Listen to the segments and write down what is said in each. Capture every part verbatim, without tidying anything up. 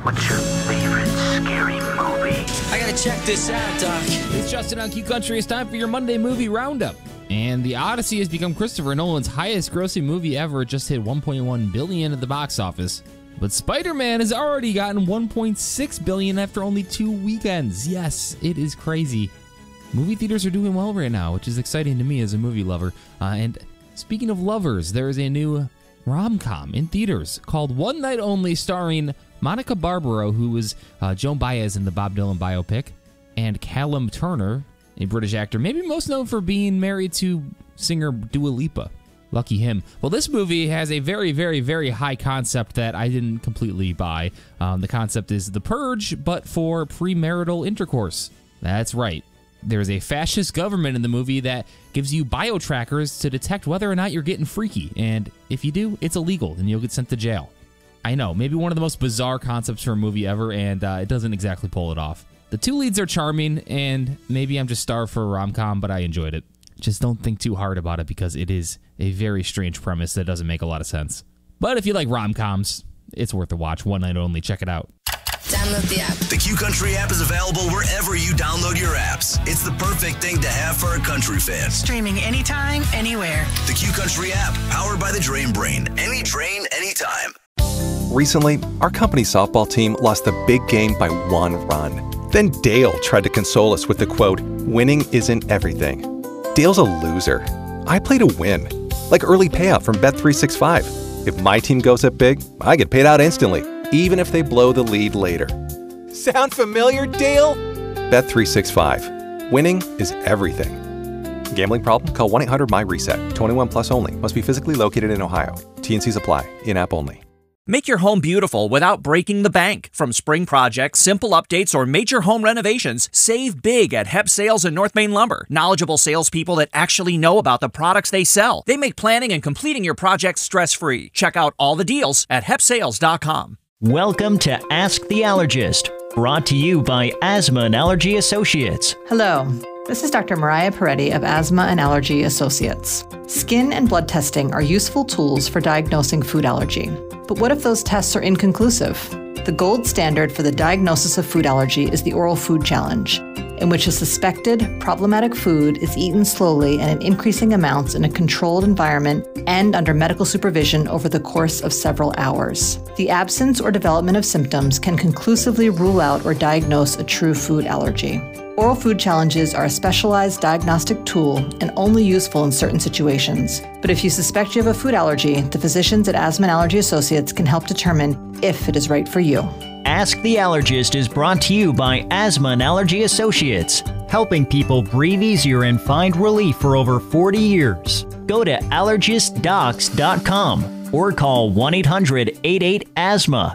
What's your favorite scary movie? I gotta check this out, Doc. It's Justin on Q Country. It's time for your Monday movie roundup. And The Odyssey has become Christopher Nolan's highest-grossing movie ever. It just hit one point one billion dollars at the box office. But Spider-Man has already gotten one point six billion dollars after only two weekends. Yes, it is crazy. Movie theaters are doing well right now, which is exciting to me as a movie lover. Uh, and speaking of lovers, there is a new rom-com in theaters called One Night Only, starring Monica Barbaro, who was uh, Joan Baez in the Bob Dylan biopic, and Callum Turner, a British actor, maybe most known for being married to singer Dua Lipa. Lucky him. Well, this movie has a very, very, very high concept that I didn't completely buy. Um, the concept is The Purge, but for premarital intercourse. That's right. There's a fascist government in the movie that gives you bio-trackers to detect whether or not you're getting freaky. And if you do, it's illegal, and you'll get sent to jail. I know, maybe one of the most bizarre concepts for a movie ever, and uh, it doesn't exactly pull it off. The two leads are charming, and maybe I'm just starved for a rom-com, but I enjoyed it. Just don't think too hard about it because it is a very strange premise that doesn't make a lot of sense. But if you like rom-coms, it's worth a watch. One Night Only. Check it out. Download the app. The Q Country app is available wherever you download your apps. It's the perfect thing to have for a country fan. Streaming anytime, anywhere. The Q Country app, powered by the Drain Brain. Any drain, anytime. Recently, our company softball team lost the big game by one run. Then Dale tried to console us with the quote, "Winning isn't everything." Dale's a loser. I play to win. Like early payout from Bet three sixty-five. If my team goes up big, I get paid out instantly, even if they blow the lead later. Sound familiar, Dale? Bet three sixty-five. Winning is everything. Gambling problem? Call one eight hundred M Y reset. twenty-one plus only. Must be physically located in Ohio. T N Cs apply. In-app only. Make your home beautiful without breaking the bank. From spring projects, simple updates, or major home renovations, save big at Hep Sales and North Main Lumber. Knowledgeable salespeople that actually know about the products they sell. They make planning and completing your projects stress-free. Check out all the deals at hep sales dot com. Welcome to Ask the Allergist, brought to you by Asthma and Allergy Associates. Hello. This is Doctor Mariah Peretti of Asthma and Allergy Associates. Skin and blood testing are useful tools for diagnosing food allergy. But what if those tests are inconclusive? The gold standard for the diagnosis of food allergy is the Oral Food Challenge, in which a suspected problematic food is eaten slowly and in increasing amounts in a controlled environment and under medical supervision over the course of several hours. The absence or development of symptoms can conclusively rule out or diagnose a true food allergy. Oral food challenges are a specialized diagnostic tool and only useful in certain situations. But if you suspect you have a food allergy, the physicians at Asthma and Allergy Associates can help determine if it is right for you. Ask the Allergist is brought to you by Asthma and Allergy Associates, helping people breathe easier and find relief for over forty years. Go to allergist docs dot com or call one eight hundred eight eight asthma.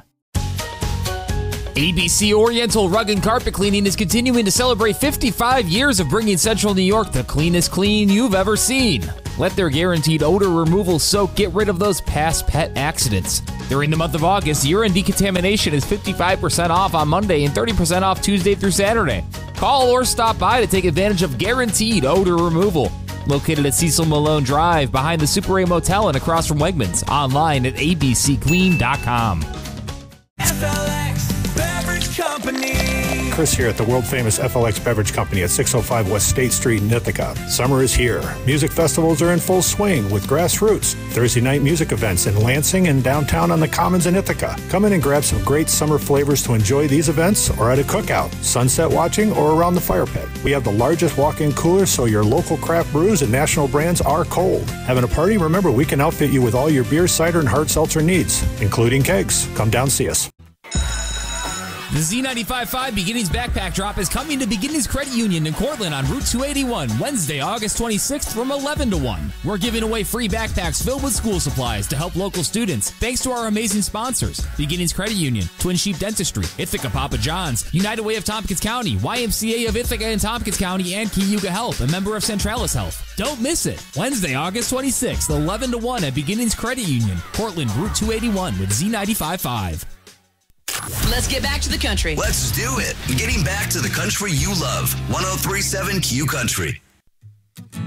A B C Oriental Rug and Carpet Cleaning is continuing to celebrate fifty-five years of bringing Central New York the cleanest clean you've ever seen. Let their guaranteed odor removal soak get rid of those past pet accidents. During the month of August, urine decontamination is fifty-five percent off on Monday and thirty percent off Tuesday through Saturday. Call or stop by to take advantage of guaranteed odor removal. Located at Cecil Malone Drive, behind the Super A Motel and across from Wegmans. Online at a b c clean dot com. F L X Beverage Company. Chris here at the world-famous F L X Beverage Company at six oh five West State Street in Ithaca. Summer is here. Music festivals are in full swing with Grassroots. Thursday night music events in Lansing and downtown on the Commons in Ithaca. Come in and grab some great summer flavors to enjoy these events or at a cookout, sunset watching, or around the fire pit. We have the largest walk-in cooler so your local craft brews and national brands are cold. Having a party? Remember, we can outfit you with all your beer, cider, and hard seltzer needs, including kegs. Come down, see us. The Z ninety-five point five Beginnings Backpack Drop is coming to Beginnings Credit Union in Cortland on Route two eighty-one, Wednesday, August twenty-sixth from eleven to one. We're giving away free backpacks filled with school supplies to help local students, thanks to our amazing sponsors: Beginnings Credit Union, Twin Sheep Dentistry, Ithaca Papa John's, United Way of Tompkins County, Y M C A of Ithaca and Tompkins County, and Cayuga Health, a member of Centralis Health. Don't miss it. Wednesday, August twenty-sixth, eleven to one at Beginnings Credit Union, Cortland, Route two eighty-one with Z ninety-five point five. Let's get back to the country. Let's do it. Getting back to the country you love. one oh three point seven Q Country.